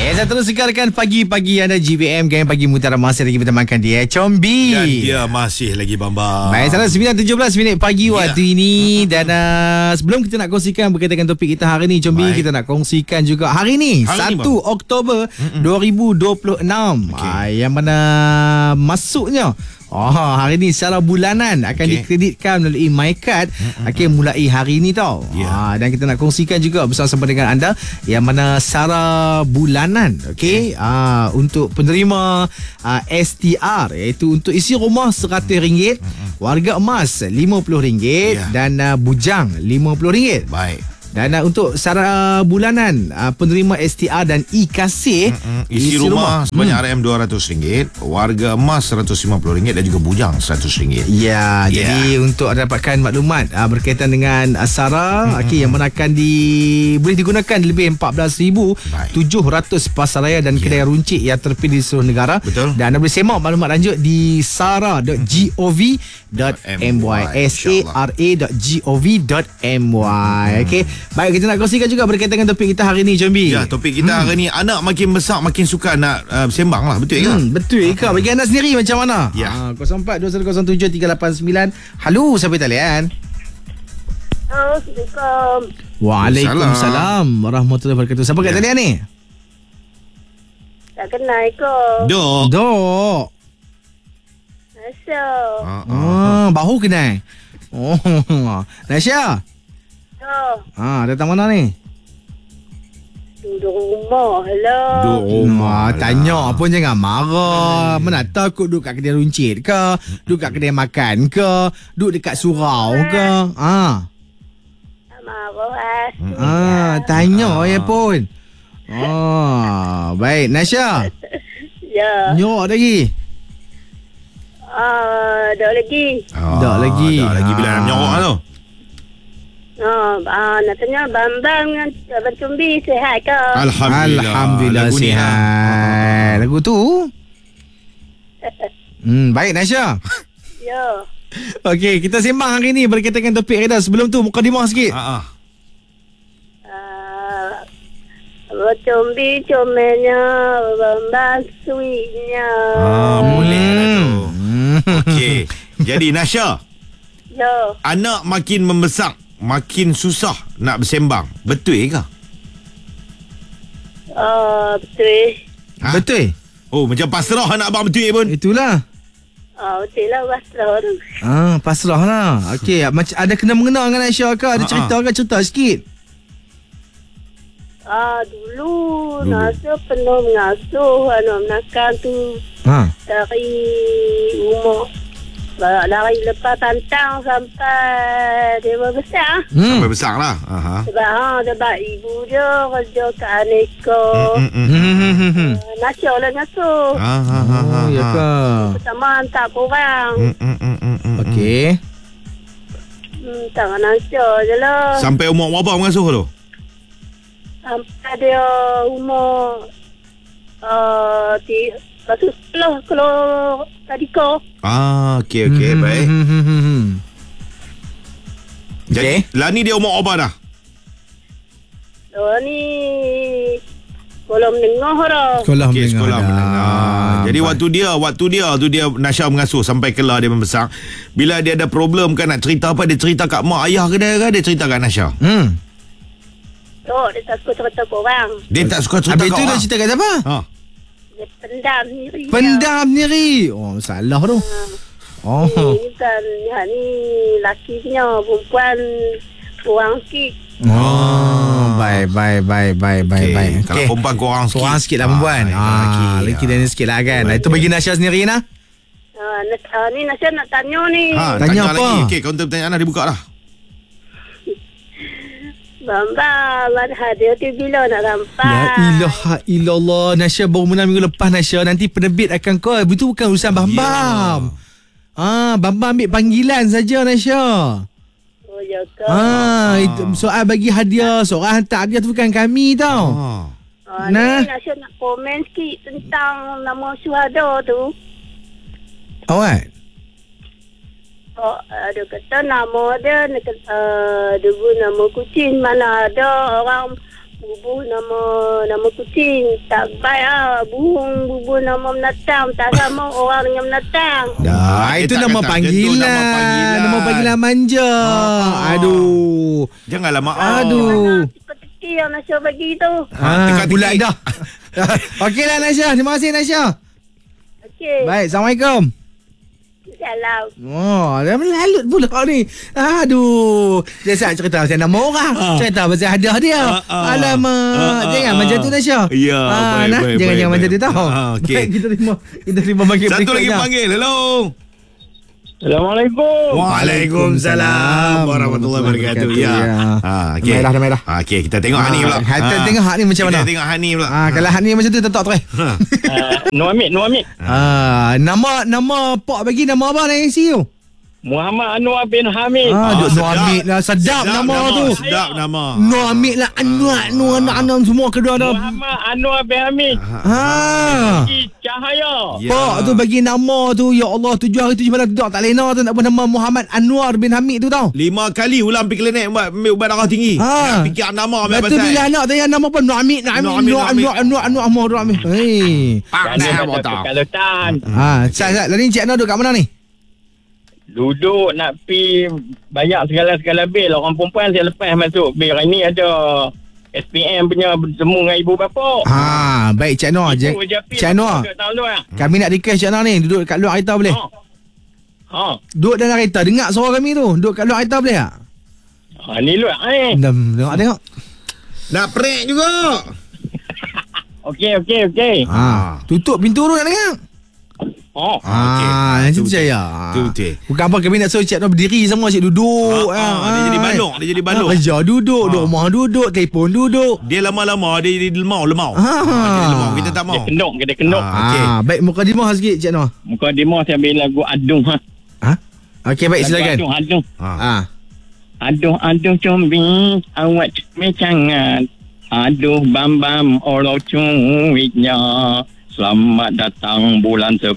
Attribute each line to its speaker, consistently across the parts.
Speaker 1: Saya terus sekarkan pagi-pagi anda GBM Gang Pagi Mutiara masih lagi bertemankan dia Combi.
Speaker 2: Dan dia masih lagi Bambang.
Speaker 1: Baik, sekarang 9.17 minit pagi waktu ini. Dan sebelum kita nak kongsikan berkaitan dengan topik kita hari ni Combi, kita nak kongsikan juga hari ni 1 Oktober 2026. Yang mana masuknya hari ni secara bulanan akan dikreditkan melalui MyCard mulai hari ni tau. Dan kita nak kongsikan juga bersama-sama dengan anda yang mana secara bulanan untuk penerima STR, iaitu untuk isi rumah RM100, warga emas RM50 dan bujang RM50.
Speaker 2: Baik.
Speaker 1: Dan untuk secara bulanan penerima STR dan e-kasih
Speaker 2: isi rumah sebanyak RM200, warga emas RM150 dan juga bujang RM100.
Speaker 1: Ya, jadi untuk dapatkan maklumat berkaitan dengan SARA yang mana akan boleh digunakan lebih 14,700 pasaraya dan kedai runcit yang terpilih di seluruh negara.
Speaker 2: Betul.
Speaker 1: Dan anda boleh semak maklumat lanjut di sara.gov.my, sara.gov.my. Okey. Baik, kita nak kongsikan juga berkaitan dengan topik kita hari ni, Combi.
Speaker 2: Ya, topik kita hari ni, anak makin besar makin suka nak sembang lah. Betul ke?
Speaker 1: Betul ke? Bagi anda sendiri macam mana?
Speaker 2: Ya.
Speaker 1: 042107 389. Halo, siapa talian?
Speaker 3: Assalamualaikum.
Speaker 1: Waalaikumsalam warahmatullahi wabarakatuh. Siapa kat talian ni?
Speaker 3: Tak kenal kau.
Speaker 1: Dok.
Speaker 3: Nasya.
Speaker 1: Bahu kenal. Nasya. Datang mana ni?
Speaker 3: Duduk rumah lah.
Speaker 1: Duduk rumah. Tanya pun jangan marah. Mana takut duduk kat kedai runcit ke? Duduk kat kedai makan ke? Duduk dekat surau ke?
Speaker 3: Tak marah.
Speaker 1: Tanya ya pun. Baik, Nasya.
Speaker 3: Ya.
Speaker 1: Nyorok lagi.
Speaker 3: Dah lagi.
Speaker 1: Dah lagi.
Speaker 2: Bila nak menyorok tu?
Speaker 3: Nak tanya Bambang dengan Abang Combi sihat ke?
Speaker 1: Alhamdulillah
Speaker 2: lagu ni,
Speaker 1: sihat. Lagu tu? Baik, Nasya.
Speaker 3: Ya.
Speaker 1: Okey, kita sembang hari ni berkaitan dengan topik kita. Sebelum tu, mukadimah sikit.
Speaker 3: Abang Combi comelnya, Bambang sweetnya.
Speaker 2: Boleh lah tu. Okey. Jadi Nasya,
Speaker 3: Ya.
Speaker 2: anak makin membesar, makin susah nak bersembang. Betul ke?
Speaker 3: Betul.
Speaker 1: Betul?
Speaker 2: Oh, macam pasrah anak abang betul pun.
Speaker 1: Itulah.
Speaker 3: Betul lah pasrah tu.
Speaker 1: Pasrah lah. Okey, macam ada kena mengena dengan Aisyah ke? Ada cerita sikit.
Speaker 3: Dulu Nasya penuh mengasuh anak menakan tu dari umur dari lepas tantang sampai dia besar.
Speaker 2: Sampai besar lah.
Speaker 3: Sebab ibu dia kerja kat Aneka. Nasya lah ngasuh.
Speaker 1: Ya ke?
Speaker 3: Pertama hantar korang.
Speaker 1: Okey.
Speaker 3: Tangan Nasya je lah.
Speaker 2: Sampai umur berapa mengasuh tu?
Speaker 3: Sampai dia umur lepas tu setelah kalau tadika.
Speaker 2: Okey, baik. Jadi, lah ni dia umur apa dah?
Speaker 3: Ni sekolah menengah dah.
Speaker 2: Sekolah menengah. Jadi waktu dia Nasya mengasuh sampai kelah dia membesar. Bila dia ada problem kan nak cerita apa, dia cerita kat mak ayah ke dia cerita kat Nasya?
Speaker 3: Dia tak suka cerita korang.
Speaker 2: Dia tak suka cerita kat orang.
Speaker 1: Habis tu dia cerita kat siapa?
Speaker 3: Dia pendam sendiri.
Speaker 1: Pendam sendiri. Salah tu.
Speaker 3: Ni kan ni laki punya, perempuan kurang sikit.
Speaker 1: Baik.
Speaker 2: Kalau perempuan kurang sikit.
Speaker 1: Kurang sikit lah perempuan. Lelaki dan sikit lah kan. Itu bagi Nasya sendiri nah.
Speaker 3: Ni Nasya nak tanya ni.
Speaker 1: Tanya apa?
Speaker 2: Lagi. Okey, kaunter pertanyaan dah dibuka dah.
Speaker 3: Bambang, hadir tu bila nak sampai?
Speaker 1: La ilaha illallah. Nasya baru menang minggu lepas Nasya. Nanti penerbit akan call. Itu bukan urusan Bambang. Bambang ambil panggilan saja Nasya.
Speaker 3: Ya ke?
Speaker 1: Itu soal bagi hadiah. Seorang hantar hadiah tu bukan kami tau.
Speaker 3: Ni Nasya nak komen sikit tentang nama syuhada tu.
Speaker 1: Alright.
Speaker 3: Dia kata nama dia dia guna nama kucing. Mana ada orang Bubuh nama kucing. Tak baik lah. Bubuh nama menatang. Tak sama orang dengan menatang.
Speaker 1: Itu nama panggilan. Nama panggilan manja. Aduh.
Speaker 2: Janganlah maaf.
Speaker 1: Aduh.
Speaker 3: Teka-teki yang Nasya bagi tu.
Speaker 1: Bulat dah. Okeylah Nasya. Terima kasih Nasya.
Speaker 3: Okey.
Speaker 1: Baik, Assalamualaikum.
Speaker 3: Salam.
Speaker 1: Dia melalut pula ni. Aduh. Dia saat cerita pasal nama orang. Cerita pasal hadiah dia. Alamak. Jangan macam tu Nasya.
Speaker 2: Ya, baik.
Speaker 1: Jangan macam tu tau.
Speaker 2: Okey.
Speaker 1: Baik, kita terima panggil
Speaker 2: Satu lagi
Speaker 1: berikutnya.
Speaker 2: panggil. Hello.
Speaker 4: Assalamualaikum.
Speaker 2: Waalaikumsalam warahmatullahi wabarakatuh. Ya. Okey.
Speaker 1: Dah merah.
Speaker 2: Okey, kita tengok Hani pula.
Speaker 1: Kita tengok Hani macam mana.
Speaker 2: Kita tengok Hani pula.
Speaker 1: Kalau Hani macam tu tetap try.
Speaker 4: Nur Hamid.
Speaker 1: Nama pak bagi nama apa nak isi tu?
Speaker 4: Muhammad Anwar bin Hamid.
Speaker 1: Nur
Speaker 2: sedap.
Speaker 1: Hamid lah. Sedap nama tu.
Speaker 2: Sedap nama.
Speaker 1: Nur Hamid lah. Anwar semua kedua ada.
Speaker 4: Muhammad Anwar bin Hamid. Cahaya.
Speaker 1: Pak tu bagi nama tu. Ya Allah, 7 hari 7 malam tu tak lena tu nak buat nama Muhammad Anwar bin Hamid tu tau.
Speaker 2: 5 kali ulang pergi klinik ambil ubat darah tinggi. Nak fikir nama ambil
Speaker 1: Lepas tu bila anak tanya nama apa? Nur Hamid. Nur Hamid. Hei.
Speaker 4: Kalau tan.
Speaker 1: Lah ni Cik Nur duduk kat mana ni?
Speaker 4: Duduk nak pi bayar segala bil. Orang perempuan saya lepas masuk bil. Hari ni ada SPM punya bertemu dengan ibu bapa.
Speaker 1: Baik Cik Nur. Cik Nur, kami nak request Cik Nur ni duduk kat luar kereta boleh? Duduk dalam kereta. Dengar suara kami tu. Duduk kat luar kereta boleh tak?
Speaker 4: Ni luar
Speaker 1: Tengok.
Speaker 2: Nak prank juga.
Speaker 4: Okey.
Speaker 1: Tutup pintu tu nak dengar. Nanti percaya.
Speaker 2: Betul.
Speaker 1: Bukan apa kami nak suruh Cik Nur berdiri semua Cik duduk.
Speaker 2: Dia jadi balok.
Speaker 1: Kerja duduk, duduk rumah duduk, telefon duduk.
Speaker 2: Dia lama-lama dia jadi lemau. Jadi lemau. Kita tak mau.
Speaker 4: Dia kenok.
Speaker 2: Okey.
Speaker 1: Baik, mukadimah sikit Cik Nur.
Speaker 4: Mukadimah saya ambil lagu Adung.
Speaker 1: Okey, baik silakan.
Speaker 4: Adung. Aduh combi awak mecangat. Aduh bam orang cuitnya. Selamat datang bulan 10.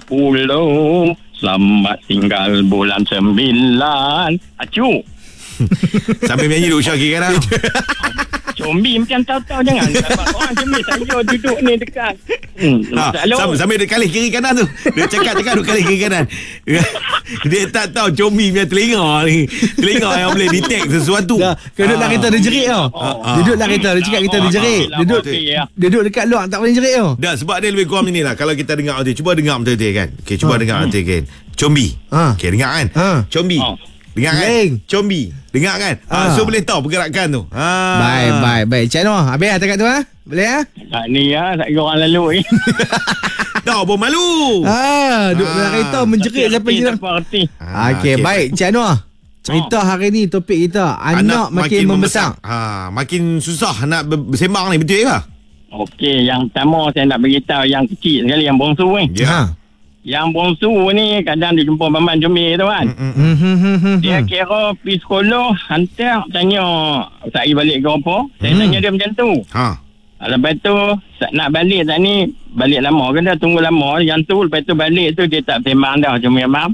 Speaker 4: Selamat tinggal bulan 9. Acu.
Speaker 2: Sambil menyanyi duk Syah kira kan.
Speaker 4: Combi macam tahu-tahu jangan. Orang combi saya duduk ni dekat.
Speaker 2: Sambil dia kali kiri kanan tu. Dia cakap duk kali kiri kanan. Dia tak tahu combi punya telinga ni. Telinga yang boleh detect sesuatu.
Speaker 1: Duduk dalam kereta dia jerit tau. Duduk dalam kereta dia cakap kita dia jerit. Duduk dekat luar tak boleh jerit tau.
Speaker 2: Dah sebab dia lebih kurang ni lah. Kalau kita dengar betul, cuba dengar betul-betul kan. Okey, cuba dengar betul kan. Combi. Okey, dengar kan. Combi. Dengar kan? Combi. Dengar kan? So boleh tahu pergerakan tu.
Speaker 1: Baik. Cik Nur, habis lah cakap tu Boleh
Speaker 4: Tak ni tak kira orang lalu
Speaker 2: Dah pun malu.
Speaker 1: Duduk dalam kereta menjerit sampai jerit. Okey, baik Cik Nur. Cerita hari ni topik kita anak makin membesar.
Speaker 2: Makin susah nak bersembang ni, betul ke?
Speaker 4: Okey, yang pertama saya nak beritahu yang kecil sekali, yang bongsu ni. Yang bongsu ni kadang dia jumpa Maman Jomil tu kan. Dia kira pergi sekolah, hantar, tanya tak pergi balik ke apa. Saya tanya dia macam tu. Lepas tu nak balik tak ni, balik lama ke dah, tunggu lama. Yang tu lepas tu balik tu dia tak sembang dah Jomil Mam.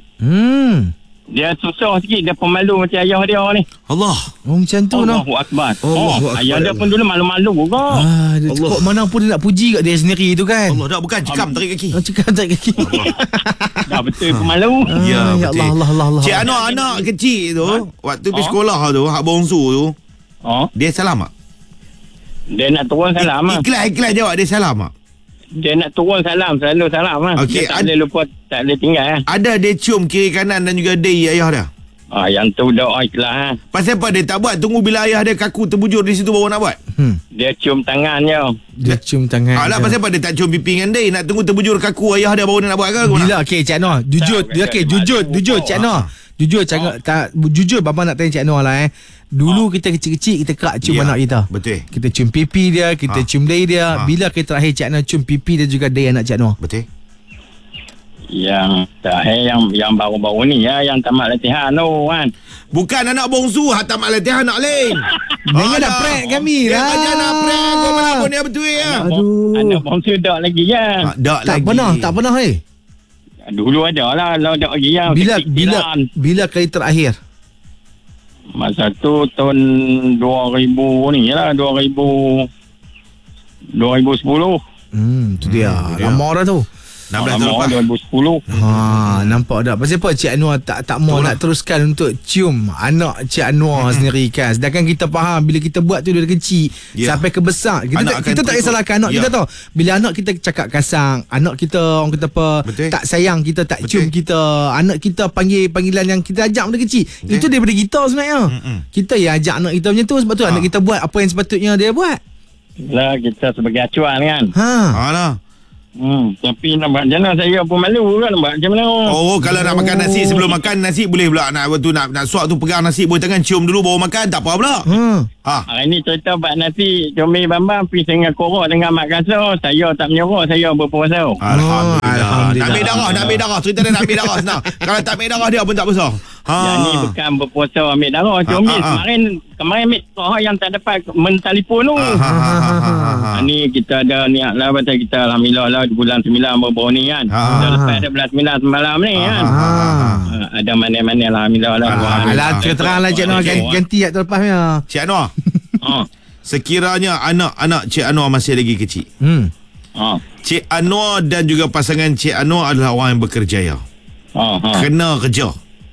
Speaker 4: Dia susah sikit, dia pemalu macam ayah dia ni.
Speaker 2: Allah.
Speaker 1: Macam tu noh.
Speaker 4: Allahu Akbar. Ayah dia pun dulu malu-malu juga.
Speaker 1: Kok mana pun dia nak puji kat dia sendiri tu kan.
Speaker 2: Allah, dah bukan cekam tarik kaki.
Speaker 1: Cekam tarik kaki.
Speaker 4: Dah betul pemalu.
Speaker 1: Ya
Speaker 2: betul.
Speaker 1: Allah.
Speaker 2: Cik Anwar anak kecil tu, waktu pergi sekolah tu, hak bongsu tu, dia salam tak?
Speaker 4: Dia nak turun salam lah.
Speaker 2: Ikhlas jawab dia salam tak?
Speaker 4: Dia nak turun salam, selalu salam lah.
Speaker 2: Okey,
Speaker 4: dia tak boleh lupa, tak boleh tinggal lah.
Speaker 2: Ada dia cium kiri kanan dan juga dahi ayah dia?
Speaker 4: Yang tu doa ikhlas lah.
Speaker 2: Pasal apa dia tak buat? Tunggu bila ayah dia kaku terbujur di situ baru nak buat?
Speaker 4: Dia cium tangan je.
Speaker 1: Dia cium tangan.
Speaker 2: Pasal apa dia tak cium pipi dengan dahi? Nak tunggu terbujur kaku ayah dia baru dia nak buat ke?
Speaker 1: Bila Cik Nur, jujur Cik Nur. Jujur bapa nak tanya Cik Nur lah Dulu kita kecil-kecil kita kerak cium anak kita.
Speaker 2: Betul.
Speaker 1: Kita cium pipi dia, kita cium dahi dia. Bila kita terakhir Cik Nur cium pipi dia juga dahi anak Cik Nur?
Speaker 2: Betul.
Speaker 4: Yang terakhir yang baru-baru ni yang tamat latihan tu kan.
Speaker 2: Bukan anak bongsu, tamat latihan anak lain.
Speaker 1: Jangan nak prank kami lah.
Speaker 2: Jangan nak prank kau mana pun dia betul ya.
Speaker 4: Anak bongsu dak lagi kan.
Speaker 1: Tak pernah
Speaker 4: Dulu ada lah, dak lagi yang.
Speaker 1: Bila kali terakhir?
Speaker 4: Masa tu tahun 2000 ni lah, 2000 2010.
Speaker 1: Tu dia. Lama dah tu.
Speaker 2: 16 tahun lepas.
Speaker 4: 2010.
Speaker 1: Nampak dah. Pasal apa Cik Anwar tak mau nak teruskan untuk cium anak Cik Anwar sendiri kan. Sedangkan kita faham bila kita buat tu dari kecil sampai ke besar. Kita tak kisahkan anak kita tau. Bila anak kita cakap kasar, anak kita orang kata apa, tak sayang kita, tak cium kita, anak kita panggil panggilan yang kita ajak dari kecil. Itu daripada kita sebenarnya. Kita yang ajak anak kita macam tu. Sebab tu anak kita buat apa yang sepatutnya dia buat.
Speaker 4: Lah kita sebagai acuan kan.
Speaker 2: Lah.
Speaker 4: Tapi nampak macam mana saya pun malu kan, nampak macam mana.
Speaker 2: Kalau nak makan nasi, sebelum makan nasi boleh pula nak suap tu, pegang nasi boleh tangan, cium dulu baru makan, tak apa pula.
Speaker 4: Hari ni cerita bab nasi Combi Bambam pergi dengan korok dengan mak kasar. Saya tak menyuruh, saya berpuasa.
Speaker 2: Alhamdulillah. Nak ambil darah. Cerita dia nak ambil darah senang. Kalau tak ambil darah dia pun tak besar.
Speaker 4: Yang ni bukan berpuasa ambil darah. Combi kemarin ambil korok yang tak dapat mentelefon tu. Ni kita ada niat lah, pasal kita Alhamdulillah lah bulan 9 baru ni kan. Dah lepas ada bulan 9 semalam ni kan. Ada mana-mana lah Alhamdulillah lah.
Speaker 1: Alah terang lah Cik Anwar, ganti kat terlepas ni.
Speaker 2: Cik Anwar, sekiranya anak-anak Cik Anwar masih lagi kecil, Cik Anwar dan juga pasangan Cik Anwar adalah orang yang berkerjaya, kena kerja.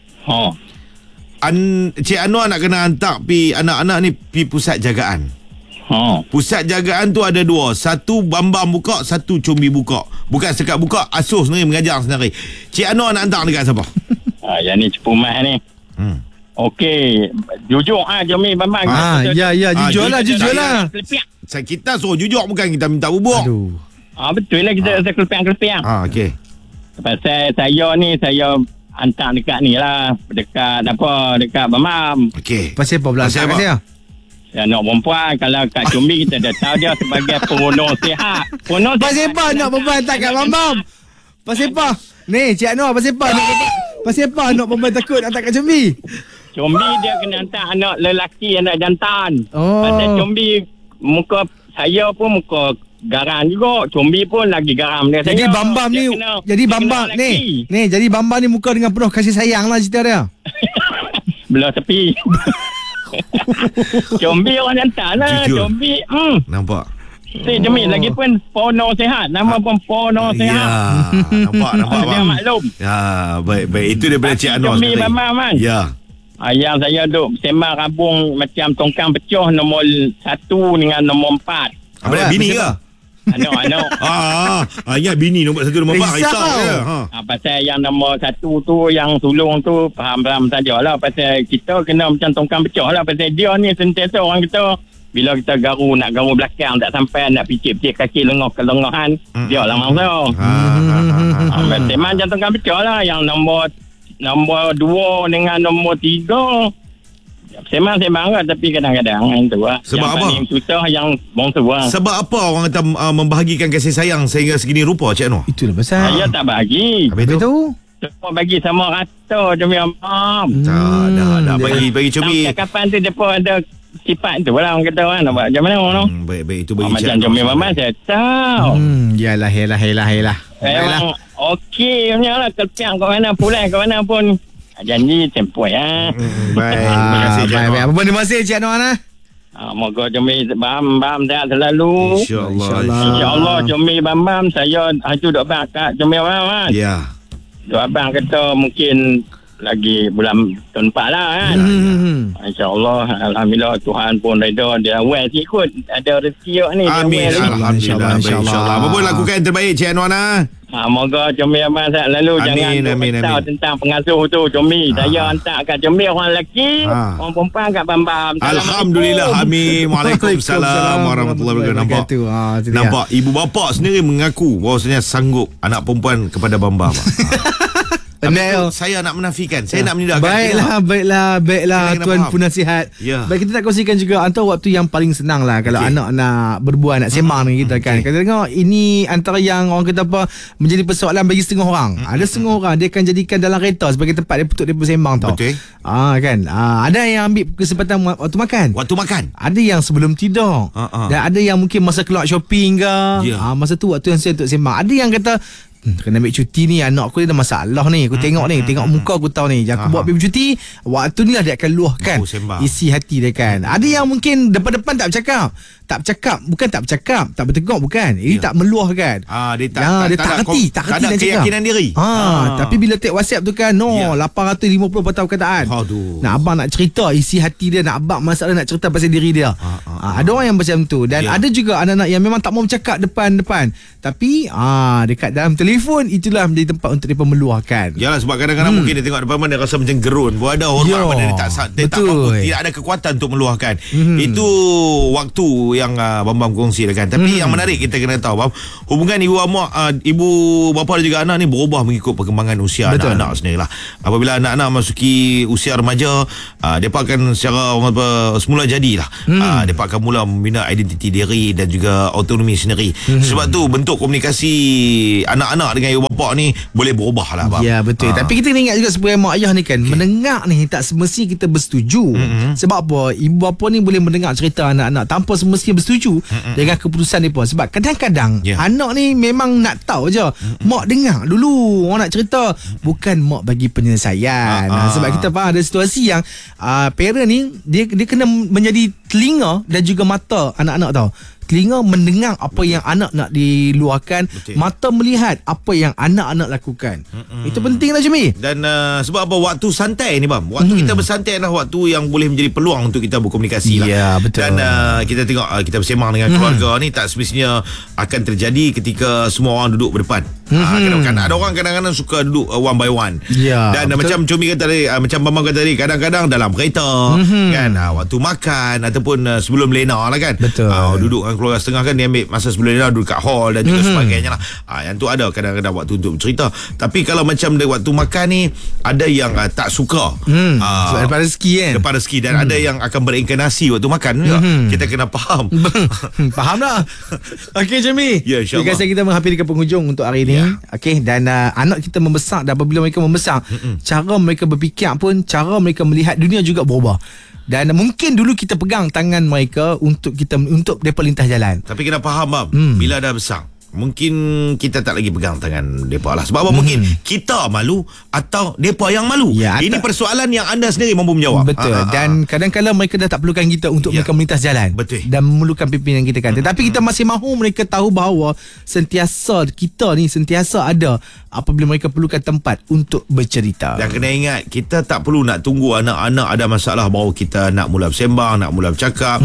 Speaker 2: Cik Anwar nak kena hantar anak-anak ni pergi pusat jagaan. Pusat jagaan tu ada dua. Satu Bambam buka, satu Combi buka. Bukan sekat buka, asuh sendiri, mengajar sendiri. Cik Anwar nak hantar dekat siapa?
Speaker 4: Yang ni cepu mas ni. Okey, jujur Combi Bambam.
Speaker 1: Jujur lah.
Speaker 2: Kita suruh jujur, bukan kita minta bubuk.
Speaker 4: Betul lah, kita rasa kelepiang-kelepiang.
Speaker 2: Okey.
Speaker 4: Pasal saya hantar dekat ni lah, dekat Bambam.
Speaker 2: Okey.
Speaker 1: Pasal apa pula? Pasal apa?
Speaker 4: Anak perempuan, kalau kat Combi kita dah tahu dia sebagai peronoh sihat.
Speaker 1: Pasal apa anak perempuan tak kat Bambam? Pasal apa? Ni Cik Anwar, pasal apa anak perempuan takut nak tak kat Combi?
Speaker 4: Combi dia kena hantar anak lelaki, anak jantan. Pasal Combi muka saya pun muka garam juga. Combi pun lagi garam dia.
Speaker 1: Jadi Bambam ni jadi Bambam ni muka dengan penuh kasih sayang lah cerita dia.
Speaker 4: Belah tepi. Combi orang jantan lah. Combi
Speaker 2: nampak.
Speaker 4: Combi lagi pun Pono Sehat. Nama pun Pono Sehat.
Speaker 2: Nampak
Speaker 4: dia maklum.
Speaker 2: Baik. Itu daripada Cik Anwar.
Speaker 4: Combi Bambam kan. Yang saya duk sembang rabung macam tongkang pecuh nombor 1 dengan nombor 4.
Speaker 2: Apa bini ke?
Speaker 4: Anak.
Speaker 2: Ya, bini nombor 1 nombor 4 risau.
Speaker 4: Pasal yang nombor 1 tu, yang sulung tu faham sajalah. Pasal kita kena macam tongkang pecah lah. Pasal dia ni sentiasa orang kita, bila kita nak garu belakang tak sampai, nak picit-picit kaki lengah ke lengahan, dia lah mangsa. Memang macam tongkang pecah lah. Yang nombor 2 dengan nombor 3 sembang lah, tapi kadang-kadang itu lah.
Speaker 2: Sebab
Speaker 4: yang
Speaker 2: apa?
Speaker 4: Yang paling susah yang bongsu lah.
Speaker 2: Sebab apa orang kata membahagikan kasih sayang sehingga segini rupa, Cik Anwar?
Speaker 1: Itulah pasal.
Speaker 4: Saya tak bahagi.
Speaker 1: Habis tu?
Speaker 4: Semua bagi sama rata Combi Bambam.
Speaker 2: Dah bagi Combi.
Speaker 4: Kapan tu dia pun ada sifat tu lah orang kata kan. Nampak macam mana?
Speaker 2: Baik, itu bagi
Speaker 4: macam Combi Bambam saya tahu.
Speaker 1: Yalah.
Speaker 4: Memang okey punya lah. Kelpiang kat mana, pulang kat mana pun. Janji tempoh ya.
Speaker 2: Baik. Terima kasih Cik Anwar.
Speaker 1: Apa terima kasih Cik Anwar lah.
Speaker 4: Moga Combi Bambam sehat selalu. InsyaAllah Combi Bambam. Saya itu duk abang kat Combi Bambam kan.
Speaker 2: Ya.
Speaker 4: Duk abang kata mungkin lagi bulan tahun 4 lah kan. InsyaAllah. Alhamdulillah Tuhan pun reda. Dia awal sikit ada rezeki ni.
Speaker 2: Amin. Alhamdulillah. InsyaAllah. Apa pun lakukan yang terbaik Cik Anwar lah.
Speaker 4: Moga Combi Abang sehat lalu. Jangan beritahu tentang pengasuh tu Combi. Saya hantar kat Combi orang lelaki, orang perempuan kat Bambam.
Speaker 2: Alhamdulillah. Amin. Waalaikumsalam warahmatullahi wabarakatuh. Nampak ibu bapa sendiri mengaku bahawasanya sanggup anak perempuan kepada Bambam. Saya nak menafikan, saya nak menidakkan.
Speaker 1: Baiklah Tuan Penasihat. Baik, kita nak kongsikan juga antara waktu yang paling senang lah kalau anak nak berbual, nak sembang dengan kita kan. Kita tengok ini antara yang orang kata apa menjadi persoalan bagi setengah orang. Ada setengah orang dia akan jadikan dalam kereta sebagai tempat dia untuk dia bersembang tau. Kan. Ada yang ambil kesempatan waktu makan. Ada yang sebelum tidur. Dan ada yang mungkin masa keluar shopping ke. Masa tu waktu yang saya untuk sembang. Ada yang kata kena ambil cuti ni, anak aku ni ada masalah ni, aku tengok muka aku tahu ni, aku buat ambil cuti, waktu ni lah dia akan luahkan isi hati dia kan. Ada yang mungkin depan-depan tak bercakap, tak bercakap, bukan tak bercakap, tak bertegak, bukan. Ini tak meluahkan.
Speaker 2: Dia
Speaker 1: tak reti
Speaker 2: nak keyakinan diri.
Speaker 1: Tapi bila take WhatsApp tu kan 850 patah perkataan. Nak abang nak cerita isi hati dia, nak abang masalah nak cerita pasal diri dia. Ada orang yang macam tu. Dan ada juga anak-anak yang memang tak mau bercakap depan-depan, tapi dekat dalam telefon itulah menjadi tempat untuk dia meluahkan.
Speaker 2: Yalah, sebab kadang-kadang mungkin dia tengok depan dia rasa macam gerun. Ada hormat pada dia tak mampu, tidak ada kekuatan untuk meluahkan. Itu waktu yang Bambam kongsi kan. Tapi yang menarik kita kena tahu, Bam, hubungan ibu bapa dan juga anak ni berubah mengikut perkembangan usia anak-anak sendirilah. Apabila anak-anak masuki usia remaja, mereka akan secara semula jadilah. Mereka akan mula membina identiti diri dan juga autonomi sendiri. Sebab tu bentuk komunikasi anak-anak dengan ibu bapa ni boleh berubah lah, Bam.
Speaker 1: Ya, betul. Tapi kita ingat juga sebagai mak ayah ni kan, mendengar ni tak semestinya kita bersetuju. Sebab apa? Ibu bapa ni boleh mendengar cerita anak-anak tanpa semestinya bersetuju dengan keputusan mereka. Sebab kadang-kadang anak ni memang nak tahu je. Mak dengar dulu orang nak cerita, bukan mak bagi penyelesaian. Sebab kita faham ada situasi yang parent ni dia kena menjadi telinga dan juga mata anak-anak tau. Telinga mendengar apa yang anak nak diluahkan, mata melihat apa yang anak-anak lakukan. Itu penting lah, Jumi.
Speaker 2: Dan sebab apa, waktu santai ni, Bam, waktu kita bersantai adalah waktu yang boleh menjadi peluang untuk kita berkomunikasi lah.
Speaker 1: Ya, betul.
Speaker 2: Dan kita tengok kita bersembang dengan keluarga ni tak semestinya akan terjadi ketika semua orang duduk berdepan. Kadang-kadang ada orang kadang-kadang suka duduk one by one. Dan macam Cumi kata tadi, macam Bambang kata tadi, kadang-kadang dalam kereta kan, waktu makan ataupun sebelum lena lah kan. Duduk dengan keluarga setengah kan, dia ambil masa sebelum lena duduk kat hall dan juga sebagainya lah. Yang tu ada kadang-kadang waktu untuk bercerita. Tapi kalau macam dia waktu makan ni, ada yang tak suka
Speaker 1: lepas rezeki kan,
Speaker 2: lepas rezeki, dan ada yang akan berinkarnasi waktu makan. Kita kena faham.
Speaker 1: Faham lah. Okey, Jami,
Speaker 2: InsyaAllah
Speaker 1: kita menghampiri ke penghujung untuk hari ni. Okey, dan anak kita membesar, dan apabila mereka membesar, cara mereka berfikir pun, cara mereka melihat dunia juga berubah. Dan mungkin dulu kita pegang tangan mereka untuk mereka lintas jalan.
Speaker 2: Tapi kena faham, Bab, bila dah besar, mungkin kita tak lagi pegang tangan mereka lah. Sebab apa? Mungkin kita malu atau mereka yang malu. Ini persoalan yang anda sendiri mampu menjawab.
Speaker 1: Betul. Dan kadang-kadang mereka dah tak perlukan kita untuk mereka melintas jalan.
Speaker 2: Betul.
Speaker 1: Dan memerlukan pimpinan kita kan. Tetapi kita masih mahu mereka tahu bahawa kita ni sentiasa ada apabila mereka perlukan tempat untuk bercerita.
Speaker 2: Dan kena ingat, kita tak perlu nak tunggu anak-anak ada masalah baru kita nak mula bersembang, nak mula bercakap.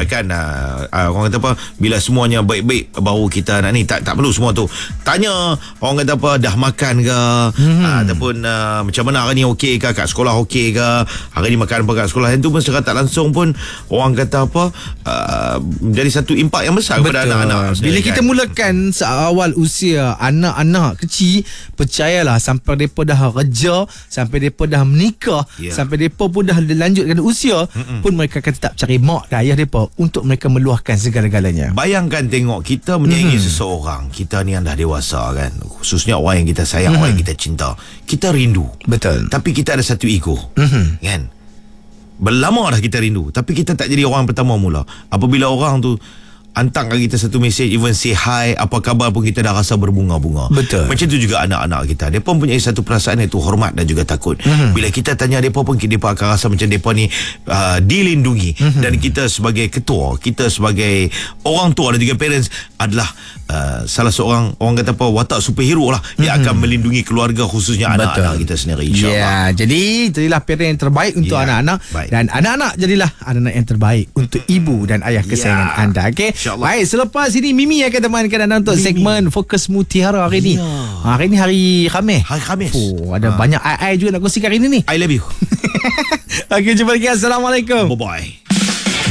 Speaker 2: Orang kata apa, bila semuanya baik-baik baru kita nak ni. Tak perlu semua tu. Tanya orang kata apa, dah makan ke, ataupun macam mana hari ni, okey ke, kat sekolah okey ke, hari ni makan apa kat sekolah. Yang tu pun secara tak langsung pun orang kata apa, menjadi satu impak yang besar kepada anak-anak sendiri.
Speaker 1: Bila kita mulakan seawal usia anak-anak kecil, percayalah, sampai mereka dah kerja, sampai mereka dah menikah, sampai mereka pun dah lanjutkan usia, pun mereka akan tetap cari mak dan ayah mereka untuk mereka meluahkan segala-galanya.
Speaker 2: Bayangkan tengok, kita menyayangi seseorang, kita ni yang dah dewasa kan, khususnya orang yang kita sayang, orang yang kita cinta, kita rindu.
Speaker 1: Betul.
Speaker 2: Tapi kita ada satu ego, kan, berlama dah kita rindu, tapi kita tak jadi orang pertama mula. Apabila orang tu hantar kita satu mesej, even say hi, apa khabar pun kita dah rasa berbunga-bunga.
Speaker 1: Betul.
Speaker 2: Macam tu juga anak-anak kita, mereka pun punya satu perasaan, iaitu hormat dan juga takut. Bila kita tanya mereka pun, mereka akan rasa macam mereka ni dilindungi. Dan kita sebagai ketua, kita sebagai orang tua dan juga parents adalah salah seorang, orang kata apa, watak superhero lah, yang akan melindungi keluarga, khususnya anak-anak kita sendiri, insyaAllah.
Speaker 1: Jadi jadilah parent yang terbaik untuk anak-anak. Dan anak-anak jadilah anak-anak yang terbaik untuk ibu dan ayah kesayangan anda. Okay? Baik, selepas ini Mimi akan temankan anda untuk segmen Fokus Mutiara hari ni. Hari ni hari Khamis. Ada banyak ai juga nak kongsikan hari ni.
Speaker 2: I love you.
Speaker 1: Okay, jumpa lagi. Assalamualaikum.
Speaker 2: Bye-bye.